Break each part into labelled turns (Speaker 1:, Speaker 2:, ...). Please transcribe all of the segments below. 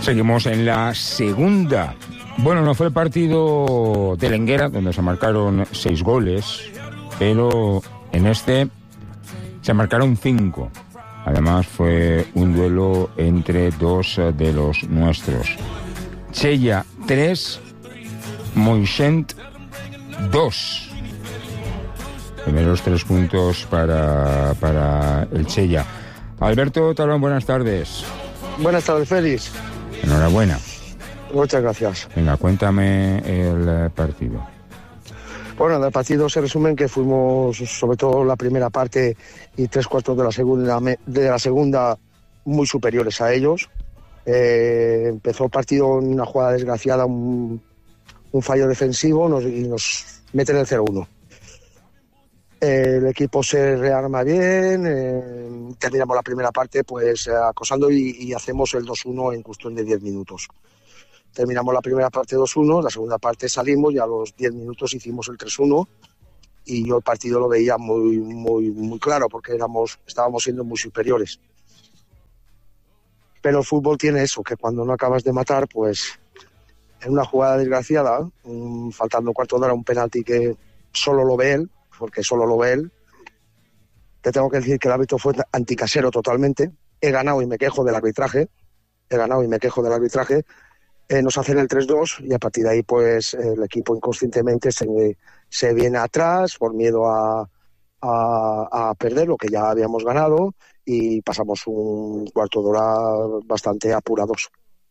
Speaker 1: Seguimos en la segunda. Bueno, no fue el partido de Lenguera, donde se marcaron 6 goles, pero en este se marcaron 5. Además, fue un duelo entre 2 de los nuestros. Chella 3, Moixent 2. Primeros 3 puntos para el Chella. Alberto Talón, buenas tardes.
Speaker 2: Buenas tardes, Félix.
Speaker 1: Enhorabuena.
Speaker 2: Muchas gracias.
Speaker 1: Venga, cuéntame el partido.
Speaker 2: Bueno, del partido se resumen que fuimos, sobre todo la primera parte y 3/4 de la segunda, muy superiores a ellos. Empezó el partido en una jugada desgraciada, un fallo defensivo y nos meten el 0-1. El equipo se rearma bien, terminamos la primera parte pues acosando y hacemos el 2-1 en cuestión de 10 minutos. Terminamos la primera parte 2-1, la segunda parte salimos y a los 10 minutos hicimos el 3-1 y yo el partido lo veía muy claro porque estábamos siendo muy superiores. Pero el fútbol tiene eso, que cuando no acabas de matar, pues en una jugada desgraciada, faltando cuarto de hora, un penalti que solo lo ve él, porque solo lo ve él. Te tengo que decir que el árbitro fue anticasero totalmente. He ganado y me quejo del arbitraje. Nos hacen el 3-2 y a partir de ahí pues el equipo inconscientemente se viene atrás por miedo a perder lo que ya habíamos ganado y pasamos un cuarto de hora bastante apurados.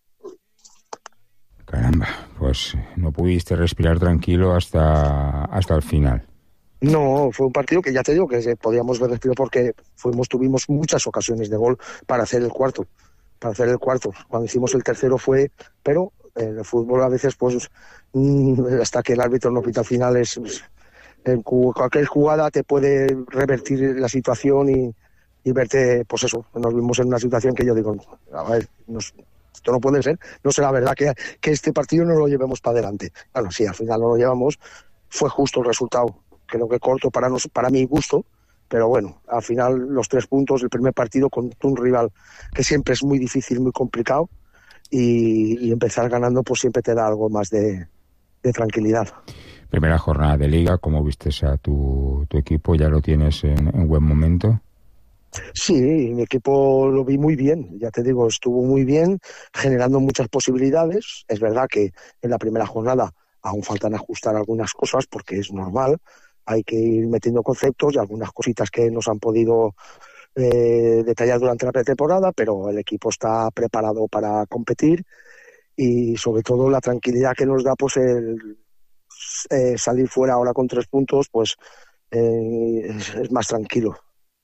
Speaker 1: Caramba, pues no pudiste respirar tranquilo hasta el final.
Speaker 2: No, fue un partido que ya te digo que podíamos ver respiro porque tuvimos muchas ocasiones de gol para hacer el cuarto. Cuando hicimos el tercero pero en el fútbol a veces pues hasta que el árbitro no pita finales, en cualquier jugada te puede revertir la situación y verte, pues eso, nos vimos en una situación que yo digo, a ver, esto no puede ser, no será verdad que este partido no lo llevemos para adelante. Bueno, sí, al final no lo llevamos, fue justo el resultado, creo que corto para mi gusto, pero bueno, al final los 3 puntos, el primer partido contra un rival que siempre es muy difícil, muy complicado, y empezar ganando pues siempre te da algo más de tranquilidad.
Speaker 1: Primera jornada de Liga, ¿cómo vistes a tu equipo? ¿Ya lo tienes en buen momento?
Speaker 2: Sí, mi equipo lo vi muy bien, ya te digo, estuvo muy bien, generando muchas posibilidades. Es verdad que en la primera jornada aún faltan ajustar algunas cosas porque es normal, hay que ir metiendo conceptos y algunas cositas que nos han podido detallar durante la pretemporada, pero el equipo está preparado para competir y sobre todo la tranquilidad que nos da pues el salir fuera ahora con 3 puntos pues es más tranquilo.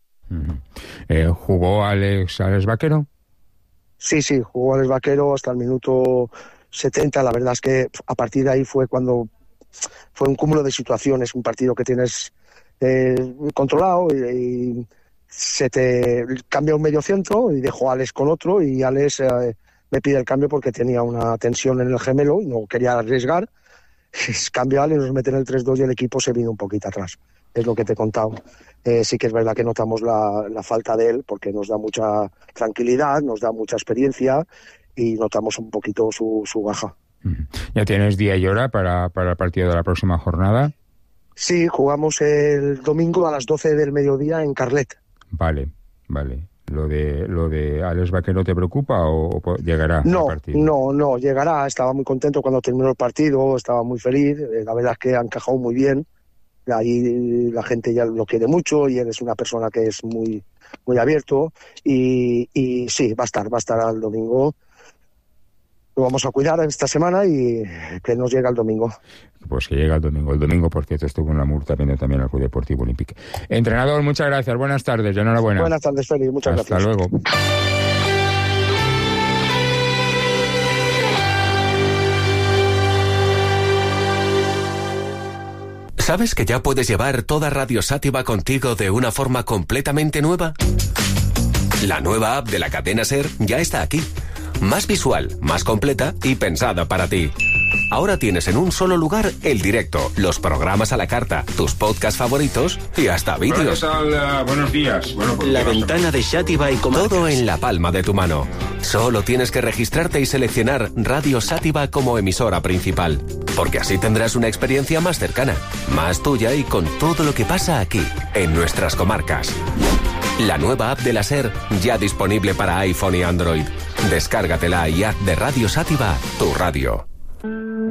Speaker 1: ¿Jugó Alex Vaquero?
Speaker 2: Sí, jugó Alex Vaquero hasta el minuto 70. La verdad es que a partir de ahí fue un cúmulo de situaciones, un partido que tienes controlado y se te cambia un medio centro y dejó a Alex con otro y Alex me pide el cambio porque tenía una tensión en el gemelo y no quería arriesgar. Cambio a Alex, nos meten el 3-2 y el equipo se vino un poquito atrás. Es lo que te he contado. Sí que es verdad que notamos la falta de él porque nos da mucha tranquilidad, nos da mucha experiencia y notamos un poquito su baja.
Speaker 1: ¿Ya tienes día y hora para el partido de la próxima jornada?
Speaker 2: Sí, jugamos el domingo a las 12 del mediodía en Carlet.
Speaker 1: Vale. ¿Lo de Alex Vaquero te preocupa o llegará al partido?
Speaker 2: No, llegará. Estaba muy contento cuando terminó el partido, estaba muy feliz. La verdad es que ha encajado muy bien. Ahí la gente ya lo quiere mucho y él es una persona que es muy abierto y sí, va a estar al domingo. Lo vamos a cuidar esta semana y que nos llega el domingo.
Speaker 1: Pues que llega el domingo por cierto estuvo en la multa viendo también al Club Deportivo Olímpico. Entrenador, muchas gracias, buenas tardes, enhorabuena.
Speaker 2: Buenas tardes, Félix, muchas gracias.
Speaker 1: Hasta luego.
Speaker 3: ¿Sabes que ya puedes llevar toda Radio Sátiva contigo de una forma completamente nueva? La nueva app de la cadena SER ya está aquí. Más visual, más completa y pensada para ti. Ahora tienes en un solo lugar el directo, los programas a la carta, tus podcasts favoritos y hasta vídeos.
Speaker 1: Buenos días. Bueno, pues
Speaker 4: La ventana de Xàtiva y Comarcas.
Speaker 3: Todo en la palma de tu mano. Solo tienes que registrarte y seleccionar Radio Xàtiva como emisora principal. Porque así tendrás una experiencia más cercana, más tuya y con todo lo que pasa aquí, en nuestras comarcas. La nueva app de la SER ya disponible para iPhone y Android. Descárgatela y haz de Radio Xàtiva tu radio.